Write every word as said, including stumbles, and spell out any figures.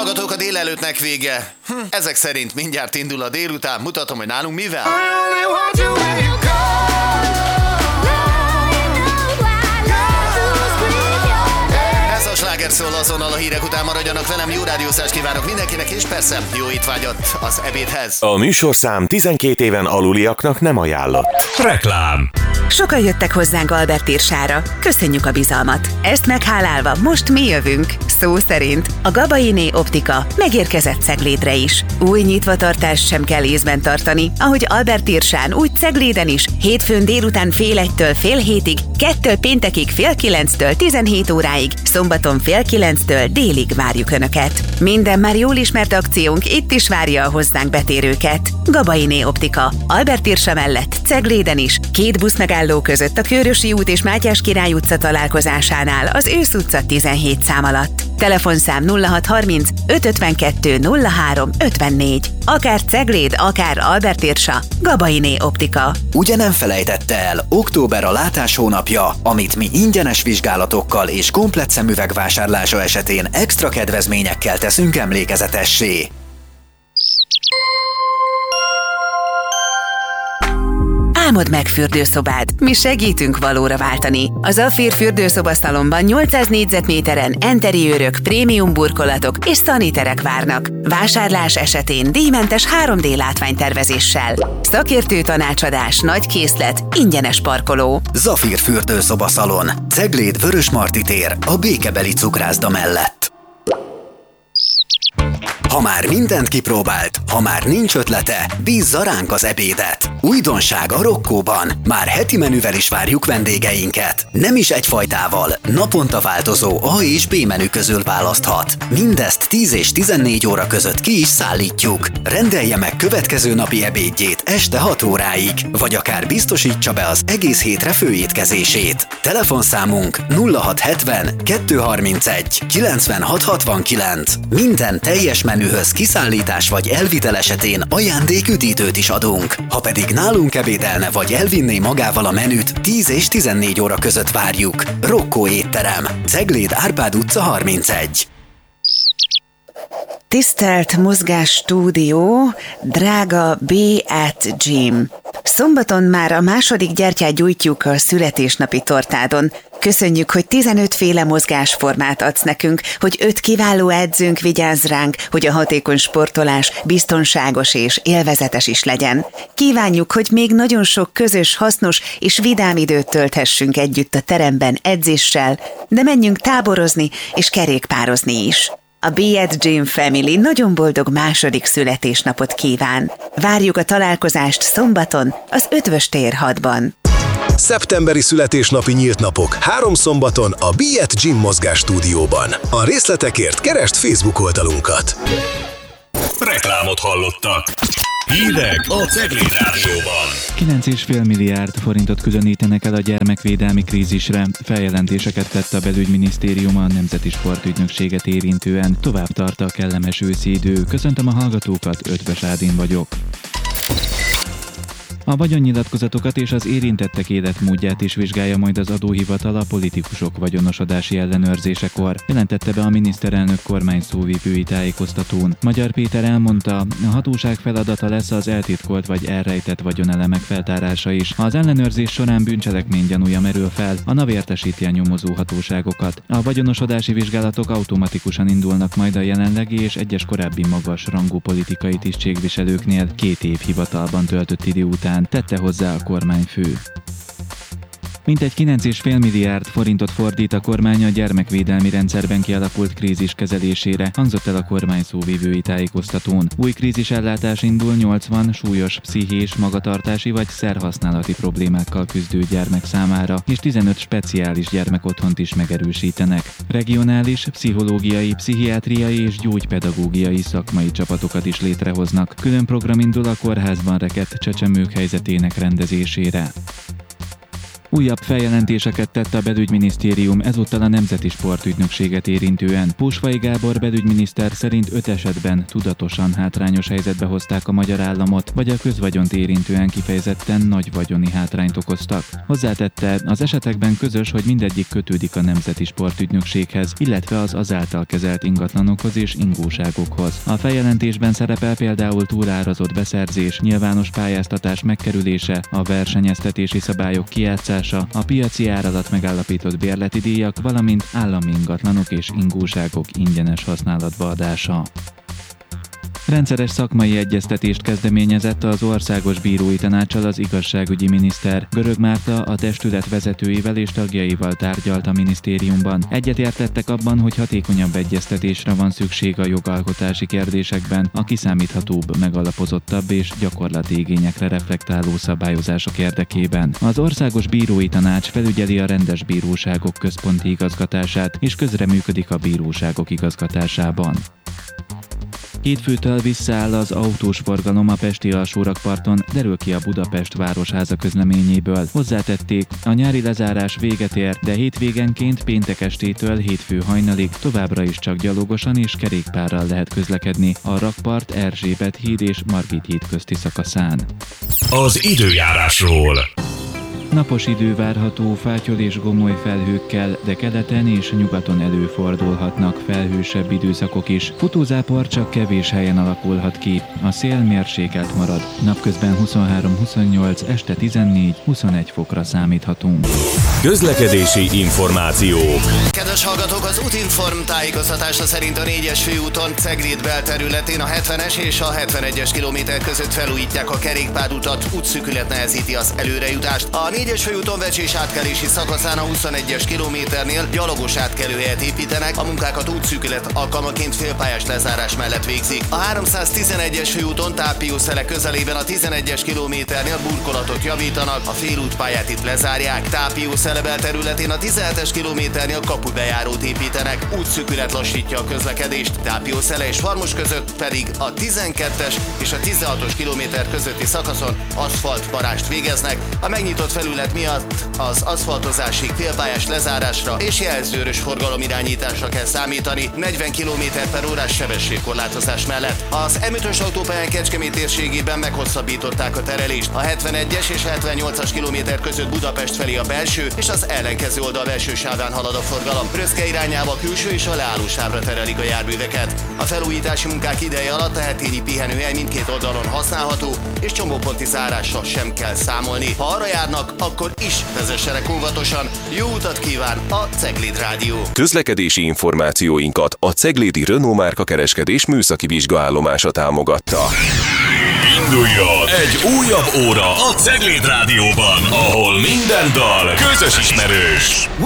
hallgatók, a délelőttnek vége. Hm, ezek szerint mindjárt indul a délután, mutatom, hogy nálunk mivel. Ez a sláger szól, azonnal a hírek után maradjanak velem, jó rádiózást kívánok mindenkinek, és persze jó étvágyat az ebédhez. A műsorszám tizenkét éven aluliaknak nem ajánlott. Reklám. Sokan jöttek hozzánk Albert Irsára. Köszönjük a bizalmat. Ezt meghálálva most mi jövünk. Szó szerint a Gabainé Optika megérkezett Ceglédre is. Új nyitvatartást sem kell észben tartani, ahogy Albert Irsán, úgy Cegléden is. Hétfőn délután fél egytől fél hétig, kettől péntekig fél kilenctől tizenhét óráig, szombaton fél kilenctől délig várjuk Önöket. Minden már jól ismert akciónk itt is várja a hozzánk betérőket. Gabainé Optika. Albert Irsa mellett Cegléden is. Két buszmegálló között a Kőrösi út és Mátyás Király utca találkozásánál az Ősz utca tizenhét szám alatt. Telefonszám nulla hat harminc öt ötvenkettő nulla három ötvennégy. Akár Cegléd, akár Albert Irsa. Gabainé Optika. Ugye nem felejtette el, október a látás hónapja, amit mi ingyenes vizsgálatokkal és komplett szemüveg vásárlása esetén extra kedvezményekkel teszünk emlékezetessé. Álmod meg fürdőszobád. Mi segítünk valóra váltani. A Zafír fürdőszobaszalonban nyolcszáz négyzetméteren enteriőrök, prémium burkolatok és szaniterek várnak. Vásárlás esetén díjmentes három dé látványtervezéssel. Szakértő tanácsadás, nagy készlet, ingyenes parkoló. Zafír fürdőszobaszalon. Cegléd Vörösmarty tér, a Békebeli cukrászda mellett. Ha már mindent kipróbált, ha már nincs ötlete, bízza ránk az ebédet. Újdonság a Rokkóban. Már heti menüvel is várjuk vendégeinket. Nem is egyfajtával, naponta változó A és B menü közül választhat. Mindezt tíz és tizennégy óra között ki is szállítjuk. Rendelje meg következő napi ebédjét este hat óráig, vagy akár biztosítsa be az egész hétre főétkezését. Telefonszámunk nulla hat hetven kettőszázharmincegy kilencvenhat hatvankilenc. Minden teljes menühöz kiszállítás vagy elvitel esetén ajándéküdítőt is adunk. Ha pedig nálunk ebédelne vagy elvinné magával a menüt, tíz és tizennégy óra között várjuk. Rokkó étterem, Cegléd Árpád utca harmincegy. Tisztelt Mozgás Stúdió, drága B at Gym! Szombaton már a második gyertyát gyújtjuk a születésnapi tortádon. Köszönjük, hogy tizenöt féle mozgásformát adsz nekünk, hogy öt kiváló edzőnk vigyáz ránk, hogy a hatékony sportolás biztonságos és élvezetes is legyen. Kívánjuk, hogy még nagyon sok közös, hasznos és vidám időt tölthessünk együtt a teremben edzéssel, de menjünk táborozni és kerékpározni is. A B at Gym Family nagyon boldog második születésnapot kíván. Várjuk a találkozást szombaton az Ötvös tér hatban. Szeptemberi születésnapi nyílt napok, három szombaton a B at Gym Mozgás Stúdióban. A részletekért keresd Facebook oldalunkat. Reklámot hallottak. Hírek a Cegléd Rádióban. kilenc egész öt milliárd forintot különítenek el a gyermekvédelmi krízisre. Feljelentéseket tett a belügyminisztérium a Nemzeti Sportügynökséget érintően. Tovább tart a kellemes őszi idő. Köszöntöm a hallgatókat, Ötvös Ádin vagyok. A vagyonnyilatkozatokat és az érintettek életmódját is vizsgálja majd az adóhivatal a politikusok vagyonosodási ellenőrzésekor, jelentette be a miniszterelnök kormány szóvivői tájékoztatón. Magyar Péter elmondta, a hatóság feladata lesz az eltitkolt vagy elrejtett vagyonelemek feltárása is. Ha az ellenőrzés során bűncselekmény gyanúja merül fel, a NAV értesíti a nyomozó hatóságokat. A vagyonosodási vizsgálatok automatikusan indulnak majd a jelenlegi és egyes korábbi magas rangú politikai tisztségviselőknél két év hivatalban töltött idő után, tette hozzá a kormányfő. Mintegy kilenc egész öt milliárd forintot fordít a kormány a gyermekvédelmi rendszerben kialakult krízis kezelésére, hangzott el a kormány szóvivői tájékoztatón. Új krízisellátás indul nyolcvan súlyos pszichés, magatartási vagy szerhasználati problémákkal küzdő gyermek számára, és tizenöt speciális gyermekotthont is megerősítenek. Regionális, pszichológiai, pszichiátriai és gyógypedagógiai szakmai csapatokat is létrehoznak. Külön program indul a kórházban rekedt csecsemők helyzetének rendezésére. Újabb feljelentéseket tett a belügyminisztérium ezúttal a Nemzeti Sportügynökséget érintően. Pósvai Gábor belügyminiszter szerint öt esetben tudatosan hátrányos helyzetbe hozták a magyar államot, vagy a közvagyont érintően kifejezetten nagy vagyoni hátrányt okoztak. Hozzátette, az esetekben közös, hogy mindegyik kötődik a Nemzeti Sportügynökséghez, illetve az azáltal kezelt ingatlanokhoz és ingóságokhoz. A feljelentésben szerepel például túlárazott beszerzés, nyilvános pályáztatás megkerülése, a versenyeztetési szabályok kijátszása, a piaci ár alatt megállapított bérleti díjak, valamint állami ingatlanok és ingóságok ingyenes használatba adása. Rendszeres szakmai egyeztetést kezdeményezett az Országos Bírói Tanáccsal az igazságügyi miniszter. Görög Márta a testület vezetőivel és tagjaival tárgyalt a minisztériumban. Egyetértettek abban, hogy hatékonyabb egyeztetésre van szükség a jogalkotási kérdésekben, a kiszámíthatóbb, megalapozottabb és gyakorlati igényekre reflektáló szabályozások érdekében. Az Országos Bírói Tanács felügyeli a rendes bíróságok központi igazgatását és közreműködik a bíróságok igazgatásában. Hétfőtől visszaáll az autós forgalom a pesti alsórakparton, derül ki a Budapest Városháza közleményéből. Hozzátették, a nyári lezárás véget ér, de hétvégenként péntek estétől hétfő hajnalig továbbra is csak gyalogosan és kerékpárral lehet közlekedni a rakpart, Erzsébet híd és Margit híd közti szakaszán. Az időjárásról. Napos idő várható fátyol és gomoly felhőkkel, de keleten és nyugaton előfordulhatnak felhősebb időszakok is. Futózápor csak kevés helyen alakulhat ki. A szél mérsékelt marad. Napközben huszonhárom-huszonnyolc, este tizennégy-huszonegy fokra számíthatunk. Közlekedési információk. Kedves hallgatók, az Útinform tájékoztatása szerint a négyes főúton Cegléd belterületén a hetvenes és a hetvenegyes kilométer között felújítják a kerékpárutat, útszűkület nehezíti az előrejutást. A négyes főúton Vecsés átkelési szakaszán a huszonegyes kilométernél gyalogos átkelőhelyet építenek, a munkákat útszűkület alkalmaként félpályás lezárás mellett végzik. A háromszáztizenegyes főúton Tápiószele közelében a tizenegyes kilométernél burkolatot javítanak, a félútpályát itt lezárják. Tápiószele belterületén a tizenhetes kilométernél kapubejárót építenek, útszűkület lassítja a közlekedést. Tápiószele és Farmos között pedig a tizenkettes és a tizenhatos kilométer közötti szakaszon aszfaltparást végeznek. A megnyitott felület miatt az aszfaltozásig félpályás lezárásra és jelzőrös forgalomirányításra kell számítani negyven kilométer per órás sebességkorlátozás mellett. Az em ötös autópályán Kecskemét térségében meghosszabbították a terelést. A hetvenegyes és hetvennyolcas kilométer között Budapest felé a belső és az ellenkező oldal belső sáván halad a forgalom. Röszke irányába a külső és a leálló sávra terelik a járműveket. A felújítási munkák ideje alatt a hetényi pihenőhely mindkét oldalon használható, és csomóponti zárással sem kell számolni. Ha arra járnak, akkor is vezessenek óvatosan. Jó utat kíván a Cegléd Rádió! Közlekedési információinkat a ceglédi Renault márka kereskedés műszaki vizsgaállomása támogatta. Induljon egy újabb óra a Cegléd Rádióban, ahol minden dal közös ismerős.